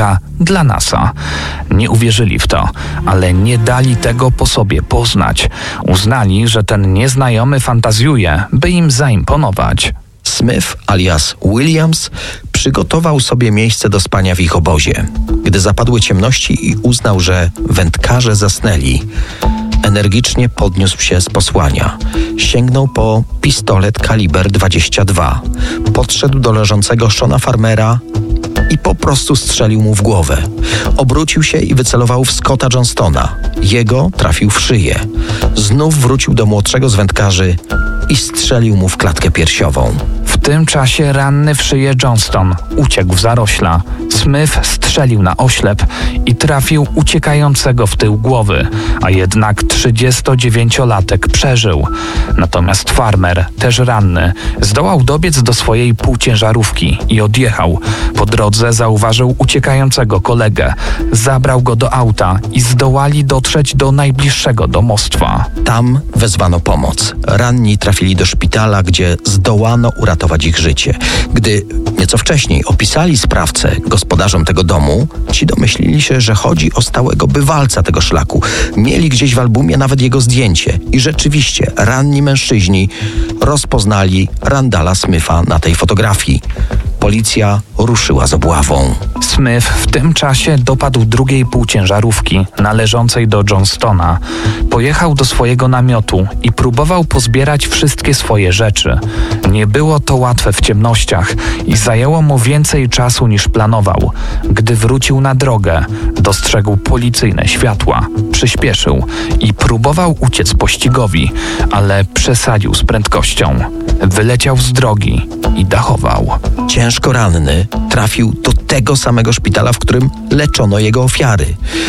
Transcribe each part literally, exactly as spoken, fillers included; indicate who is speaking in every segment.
Speaker 1: wędrówka dla NASA. Nie uwierzyli w to, ale nie dali tego po sobie poznać. Uznali, że ten nieznajomy fantazjuje, by im zaimponować.
Speaker 2: Smith alias Williams przygotował sobie miejsce do spania w ich obozie. Gdy zapadły ciemności i uznał, że wędkarze zasnęli, energicznie podniósł się z posłania. Sięgnął po pistolet kaliber dwadzieścia dwa. Podszedł do leżącego Shona Farmera i po prostu strzelił mu w głowę. Obrócił się i wycelował w Scotta Johnstona. Jego trafił w szyję. Znów wrócił do młodszego z wędkarzy i strzelił mu w klatkę piersiową.
Speaker 1: W tym czasie ranny w szyję Johnston uciekł w zarośla. Smith strzelił na oślep i trafił uciekającego w tył głowy, a jednak trzydziestodziewięciolatek przeżył. Natomiast Farmer, też ranny, zdołał dobiec do swojej półciężarówki i odjechał. Po drodze zauważył uciekającego kolegę, zabrał go do auta i zdołali dotrzeć do najbliższego domostwa.
Speaker 2: Tam wezwano pomoc. Ranni trafili do szpitala, gdzie zdołano uratować ich życie. Gdy nieco wcześniej opisali sprawcę gospodarzom tego domu, ci domyślili się, że chodzi o stałego bywalca tego szlaku. Mieli gdzieś w albumie nawet jego zdjęcie. I rzeczywiście ranni mężczyźni rozpoznali Randalla Smitha na tej fotografii. Policja ruszyła z obławą.
Speaker 1: Smith w tym czasie dopadł drugiej półciężarówki należącej do Johnstona. Pojechał do swojego namiotu i próbował pozbierać wszystkie swoje rzeczy. Nie było to łatwe w ciemnościach i zajęło mu więcej czasu niż planował. Gdy wrócił na drogę, dostrzegł policyjne światła, przyspieszył i próbował uciec pościgowi, ale przesadził z prędkością. Wyleciał z drogi i dachował.
Speaker 2: Ciężko ranny trafił do tego samego szpitala, w którym leczono jego ofiary.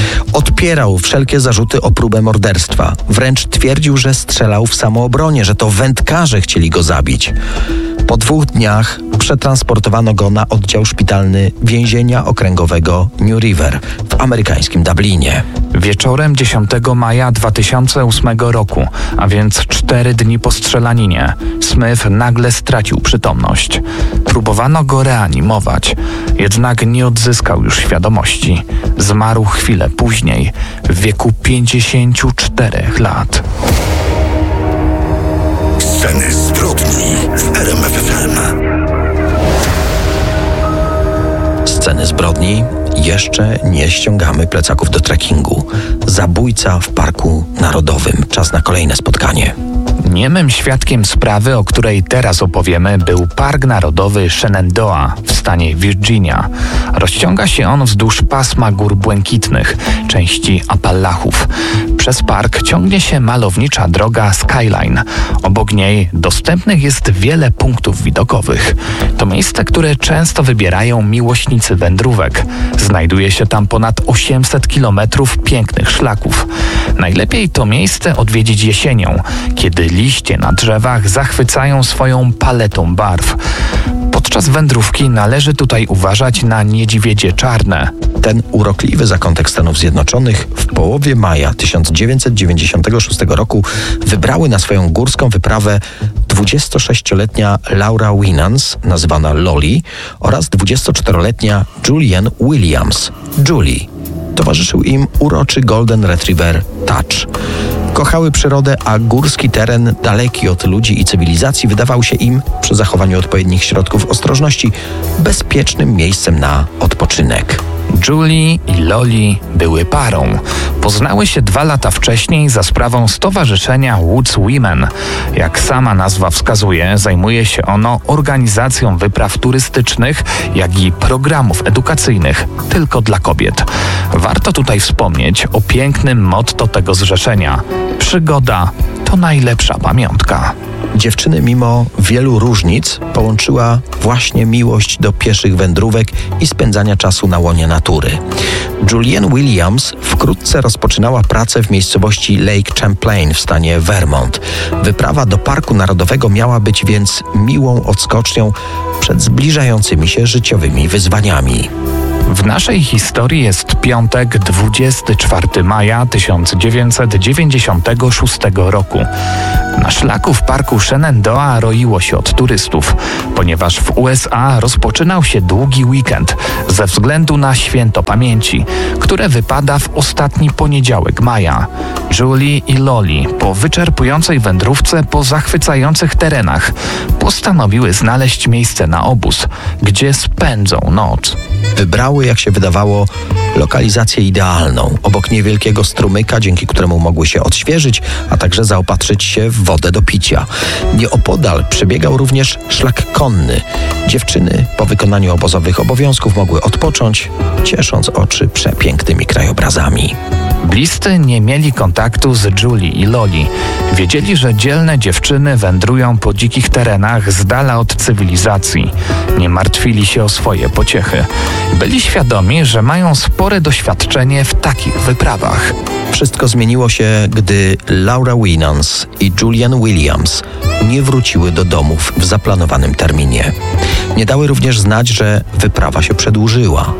Speaker 2: Odpierał wszelkie zarzuty o próbę morderstwa. Wręcz twierdził, że strzelał w samoobronie, że to wędkarze chcieli go zabić. Po dwóch dniach przetransportowano go na oddział szpitalny więzienia okręgowego New River w amerykańskim Dublinie.
Speaker 1: Wieczorem dziesiątego maja dwa tysiące ósmego roku, a więc cztery dni po strzelaninie, Smith nagle stracił przytomność. Próbowano go reanimować, jednak nie odzyskał już świadomości. Zmarł chwilę później, w wieku pięćdziesięciu czterech lat.
Speaker 3: Sceny zbrodni w R M F F M.
Speaker 2: Sceny zbrodni. Jeszcze nie ściągamy plecaków do trekkingu. Zabójca w Parku Narodowym. Czas na kolejne spotkanie.
Speaker 1: Niemym świadkiem sprawy, o której teraz opowiemy, był Park Narodowy Shenandoah w stanie Virginia. Rozciąga się on wzdłuż pasma gór błękitnych, części Apalachów. Przez park ciągnie się malownicza droga Skyline. Obok niej dostępnych jest wiele punktów widokowych. To miejsce, które często wybierają miłośnicy wędrówek. Znajduje się tam ponad osiemset kilometrów pięknych szlaków. Najlepiej to miejsce odwiedzić jesienią, kiedy liście na drzewach zachwycają swoją paletą barw. Podczas wędrówki należy tutaj uważać na niedźwiedzie czarne.
Speaker 2: Ten urokliwy zakątek Stanów Zjednoczonych w połowie maja tysiąc dziewięćset dziewięćdziesiątego szóstego roku wybrały na swoją górską wyprawę dwudziestosześcioletnia Laura Winans, nazywana Loli, oraz dwudziestoczteroletnia Julianne Williams, Julie. Towarzyszył im uroczy Golden Retriever Touch. Kochały przyrodę, a górski teren, daleki od ludzi i cywilizacji, wydawał się im, przy zachowaniu odpowiednich środków ostrożności, bezpiecznym miejscem na odpoczynek.
Speaker 1: Julie i Loli były parą. Poznały się dwa lata wcześniej za sprawą stowarzyszenia Woods Women. Jak sama nazwa wskazuje, zajmuje się ono organizacją wypraw turystycznych, jak i programów edukacyjnych tylko dla kobiet. Warto tutaj wspomnieć o pięknym motto tego zrzeszenia: przygoda to najlepsza pamiątka.
Speaker 2: Dziewczyny mimo wielu różnic połączyła właśnie miłość do pieszych wędrówek i spędzania czasu na łonie natury. Julianne Williams wkrótce rozpoczynała pracę w miejscowości Lake Champlain w stanie Vermont. Wyprawa do Parku Narodowego miała być więc miłą odskocznią przed zbliżającymi się życiowymi wyzwaniami.
Speaker 1: W naszej historii jest piątek, dwudziestego czwartego maja tysiąc dziewięćset dziewięćdziesiątego szóstego roku. Na szlaku w parku Shenandoah roiło się od turystów, ponieważ w U S A rozpoczynał się długi weekend ze względu na Święto Pamięci, które wypada w ostatni poniedziałek maja. Julie i Loli po wyczerpującej wędrówce po zachwycających terenach postanowiły znaleźć miejsce na obóz, gdzie spędzą noc.
Speaker 2: Wybrały, jak się wydawało, lokalizację idealną, obok niewielkiego strumyka, dzięki któremu mogły się odświeżyć, a także zaopatrzyć się w wodę do picia. Nieopodal przebiegał również szlak konny. Dziewczyny po wykonaniu obozowych obowiązków mogły odpocząć, ciesząc oczy przepięknymi krajobrazami.
Speaker 1: Bliscy nie mieli kontaktu z Julie i Loli. Wiedzieli, że dzielne dziewczyny wędrują po dzikich terenach z dala od cywilizacji. Nie martwili się o swoje pociechy. Byli świadomi, że mają spore doświadczenie w takich wyprawach.
Speaker 2: Wszystko zmieniło się, gdy Laura Winans i Julian Williams nie wróciły do domów w zaplanowanym terminie. Nie dały również znać, że wyprawa się przedłużyła.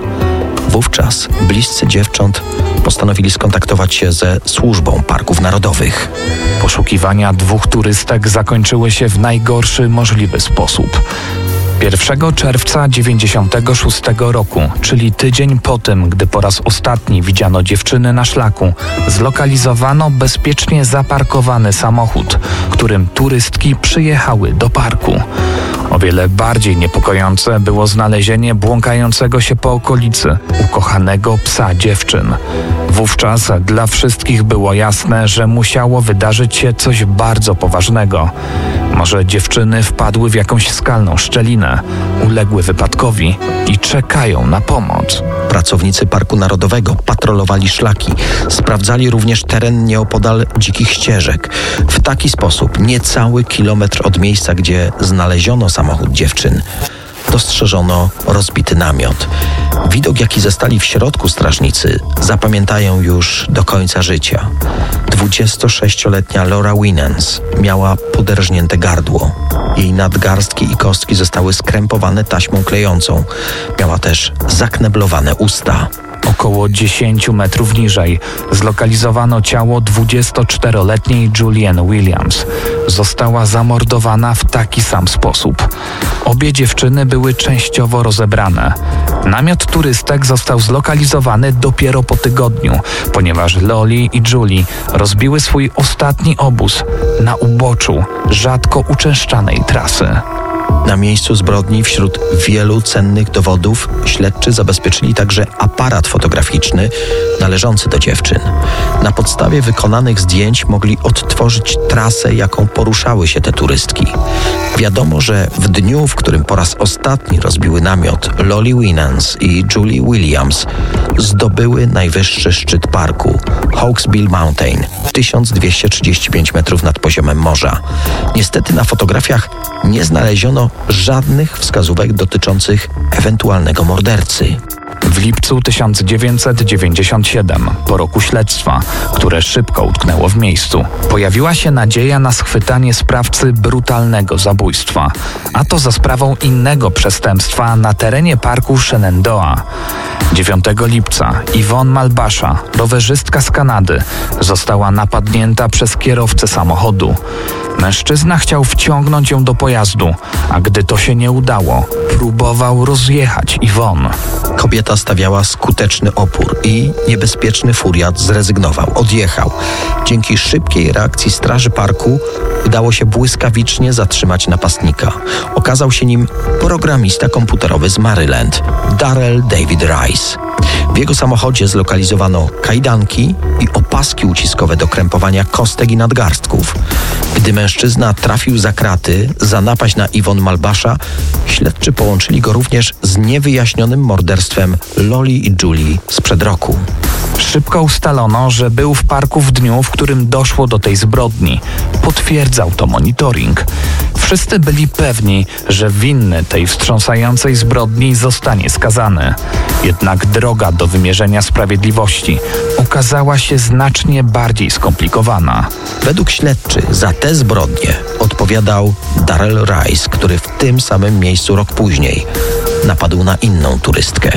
Speaker 2: Wówczas bliscy dziewcząt postanowili skontaktować się ze służbą parków narodowych.
Speaker 1: Poszukiwania dwóch turystek zakończyły się w najgorszy możliwy sposób. pierwszego czerwca dziewięćdziesiątego szóstego roku, czyli tydzień po tym, gdy po raz ostatni widziano dziewczyny na szlaku, zlokalizowano bezpiecznie zaparkowany samochód, którym turystki przyjechały do parku. O wiele bardziej niepokojące było znalezienie błąkającego się po okolicy ukochanego psa dziewczyn. Wówczas dla wszystkich było jasne, że musiało wydarzyć się coś bardzo poważnego. Może dziewczyny wpadły w jakąś skalną szczelinę, uległy wypadkowi i czekają na pomoc.
Speaker 2: Pracownicy Parku Narodowego patrolowali szlaki, sprawdzali również teren nieopodal dzikich ścieżek. W taki sposób, niecały kilometr od miejsca, gdzie znaleziono samochód dziewczyn, dostrzeżono rozbity namiot. Widok, jaki zastali w środku strażnicy, zapamiętają już do końca życia. dwudziestosześcioletnia Laura Winans miała poderżnięte gardło. Jej nadgarstki i kostki zostały skrępowane taśmą klejącą. Miała też zakneblowane usta.
Speaker 1: Około dziesięciu metrów niżej zlokalizowano ciało dwudziestoczteroletniej Julian Williams. Została zamordowana w taki sam sposób. Obie dziewczyny były częściowo rozebrane. Namiot turystek został zlokalizowany dopiero po tygodniu, ponieważ Loli i Julie rozbiły swój ostatni obóz na uboczu rzadko uczęszczanej trasy.
Speaker 2: Na miejscu zbrodni wśród wielu cennych dowodów śledczy zabezpieczyli także aparat fotograficzny należący do dziewczyn. Na podstawie wykonanych zdjęć mogli odtworzyć trasę, jaką poruszały się te turystki. Wiadomo, że w dniu, w którym po raz ostatni rozbiły namiot, Loli Winans i Julie Williams zdobyły najwyższy szczyt parku, Hawksbill Mountain, tysiąc dwieście trzydzieści pięć metrów nad poziomem morza. Niestety na fotografiach nie znaleziono żadnych wskazówek dotyczących ewentualnego mordercy.
Speaker 1: W lipcu tysiąc dziewięćset dziewięćdziesiątego siódmego, po roku śledztwa, które szybko utknęło w miejscu, pojawiła się nadzieja na schwytanie sprawcy brutalnego zabójstwa, a to za sprawą innego przestępstwa na terenie parku Shenandoah. dziewiątego lipca Yvonne Malbasha, rowerzystka z Kanady, została napadnięta przez kierowcę samochodu. Mężczyzna chciał wciągnąć ją do pojazdu, a gdy to się nie udało, próbował rozjechać Yvonne.
Speaker 2: Kobieta stawiała skuteczny opór i niebezpieczny furiat zrezygnował, odjechał. Dzięki szybkiej reakcji straży parku udało się błyskawicznie zatrzymać napastnika. Okazał się nim programista komputerowy z Maryland, Darrell David Rice. W jego samochodzie zlokalizowano kajdanki i opaski uciskowe do krępowania kostek i nadgarstków. Gdy mężczyzna trafił za kraty za napaść na Yvonne Malbasha, śledczy połączyli go również z niewyjaśnionym morderstwem Loli i Julie sprzed roku.
Speaker 1: Szybko ustalono, że był w parku w dniu, w którym doszło do tej zbrodni. Potwierdzał to monitoring. Wszyscy byli pewni, że winny tej wstrząsającej zbrodni zostanie skazany. Jednak droga do wymierzenia sprawiedliwości okazała się znacznie bardziej skomplikowana.
Speaker 2: Według śledczy za te zbrodnie odpowiadał Darrell Rice, który w tym samym miejscu rok później napadł na inną turystkę.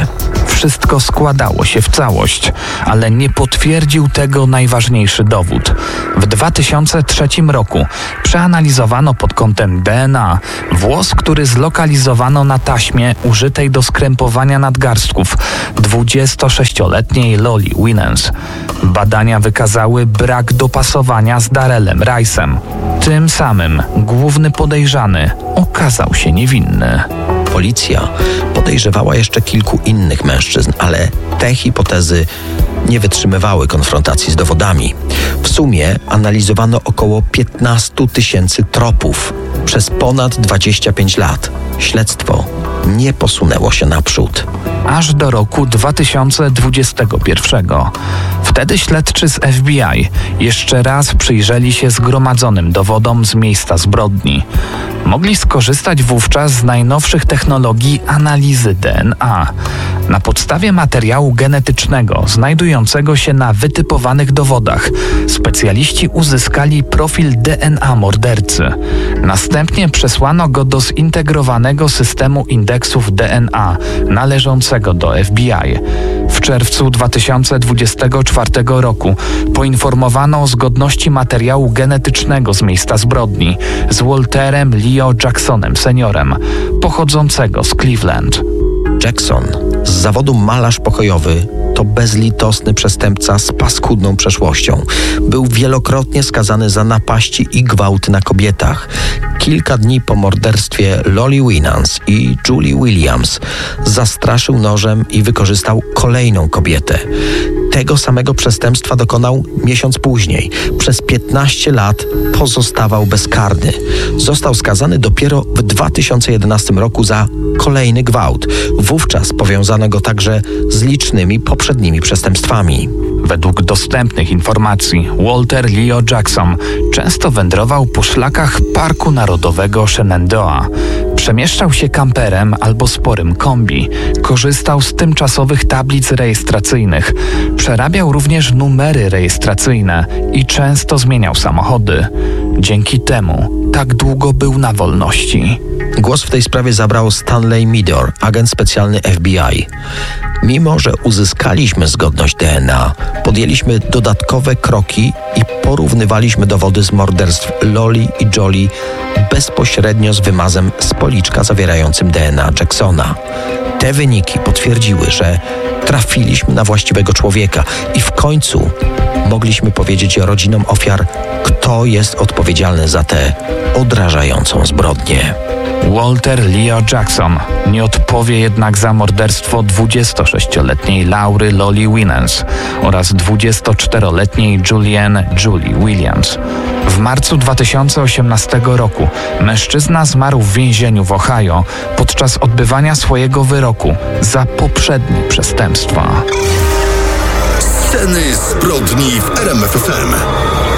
Speaker 1: Wszystko składało się w całość, ale nie potwierdził tego najważniejszy dowód. W dwa tysiące trzecim roku przeanalizowano pod kątem D N A włos, który zlokalizowano na taśmie użytej do skrępowania nadgarstków dwudziestosześcioletniej Loli Winans. Badania wykazały brak dopasowania z Darrellem Rice'em. Tym samym główny podejrzany okazał się niewinny.
Speaker 2: Policja podejrzewała jeszcze kilku innych mężczyzn, ale te hipotezy nie wytrzymywały konfrontacji z dowodami. W sumie analizowano około piętnaście tysięcy tropów przez ponad dwadzieścia pięć lat. Śledztwo nie posunęło się naprzód.
Speaker 1: Aż do roku dwa tysiące dwudziestego pierwszego. Wtedy śledczy z F B I jeszcze raz przyjrzeli się zgromadzonym dowodom z miejsca zbrodni. Mogli skorzystać wówczas z najnowszych technologii analizy D N A. Na podstawie materiału genetycznego znajdującego się na wytypowanych dowodach specjaliści uzyskali profil D N A mordercy. Następnie przesłano go do zintegrowanego systemu indeksów D N A należącego do F B I. W czerwcu dwa tysiące dwudziestego czwartego roku poinformowano o zgodności materiału genetycznego z miejsca zbrodni z Walterem Leo Jacksonem seniorem, pochodzącego z Cleveland.
Speaker 2: Jackson, z zawodu malarz pokojowy, to bezlitosny przestępca z paskudną przeszłością. Był wielokrotnie skazany za napaści i gwałty na kobietach. Kilka dni po morderstwie Loli Winans i Julie Williams zastraszył nożem i wykorzystał kolejną kobietę. Tego samego przestępstwa dokonał miesiąc później. Przez piętnaście lat pozostawał bezkarny. Został skazany dopiero w dwa tysiące jedenastym roku za kolejny gwałt. Wówczas powiązano go także z licznymi poprzednimi przestępstwami.
Speaker 1: Według dostępnych informacji Walter Leo Jackson często wędrował po szlakach Parku Narodowego Shenandoah. Przemieszczał się kamperem albo sporym kombi. Korzystał z tymczasowych tablic rejestracyjnych. Przerabiał również numery rejestracyjne i często zmieniał samochody. Dzięki temu tak długo był na wolności.
Speaker 2: Głos w tej sprawie zabrał Stanley Midor, agent specjalny F B I. Mimo że uzyskaliśmy zgodność D N A, podjęliśmy dodatkowe kroki i porównywaliśmy dowody z morderstw Loli i Jolie bezpośrednio z wymazem z policzka zawierającym D N A Jacksona. Te wyniki potwierdziły, że trafiliśmy na właściwego człowieka i w końcu mogliśmy powiedzieć rodzinom ofiar, kto jest odpowiedzialny za tę odrażającą zbrodnię.
Speaker 1: Walter Leo Jackson nie odpowie jednak za morderstwo dwudziestosześcioletniej Laury Loli Winans oraz dwudziestoczteroletniej Julianne Julie Williams. W marcu dwa tysiące osiemnastego roku mężczyzna zmarł w więzieniu w Ohio podczas odbywania swojego wyroku za poprzednie przestępstwa.
Speaker 3: Sceny zbrodni w R M F F M.